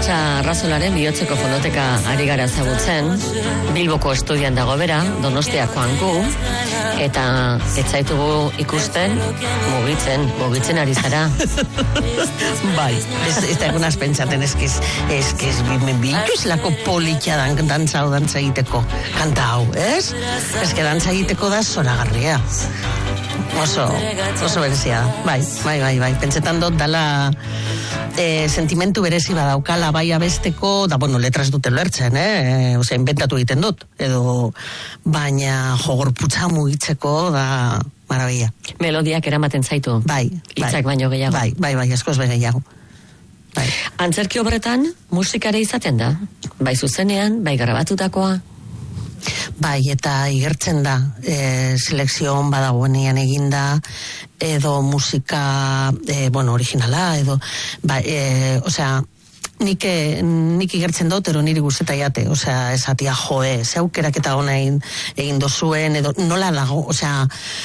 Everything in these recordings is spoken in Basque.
Arantxa Arrazolaren bihotzeko fonoteka ari gara ezagutzen, Bilboko estudian dago bera, Donostiakoan gu, eta etzaitugu ikusten mugitzen ari zara. Bai, ez da egunaz pentsaten eskiz bituz lako politxa dantza egiteko, kanta hau, ez? Ez que dantza egiteko da zoragarria. Oso berezia da. Bai. Pentsetan dut dala sentimentu berezi badaukala bai abesteko, da bueno, letras dute lertzen, osea, inventatu egiten dut, edo baina jogorputza mugitzeko da maravilla. Melodiak eramaten zaitu. Bai. Hitzak baino gehiago. Bai, askoz gehiago. Bai. Antzerki obretan musikare izaten da, bai zuzenean, bai grabatutakoa. Bai, eta igertzen da, selekzio on badagoenean eginda, edo musika, originala, edo, osea, nik igertzen dut, ero niri guzteta jate, osea, esatia joe, zeukerak eta hona egin dozuen, edo nola dago, osea,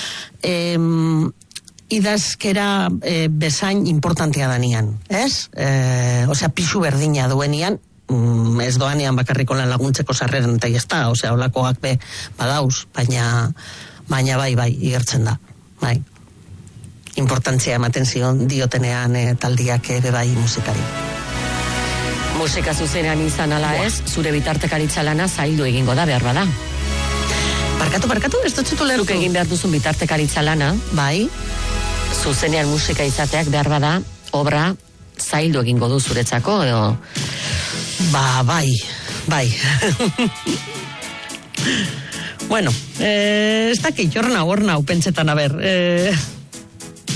idazkera bezain importantea danian, ez? Osea, pixu berdina duenian, ez doanean bakarriko lan laguntzeko sarreran eta jazta, osea, olakoak be badauz, baina bai, igertzen da, bai. Importantzia ematen zion diotenean taldiak bai musikari. Musika zuzenean izan ala ez, zure bitartekaritza lana zaildu egingo da behar bada. Barkatu, ez dut zutu lertu. Zuk egin behar duzun bitartekaritza lana, bai, zuzenean musika izateak behar bada, obra zaildu egingo du zuretzako, edo... Bai. Bueno, ez dakit, hor nau, pentsetan, a ber...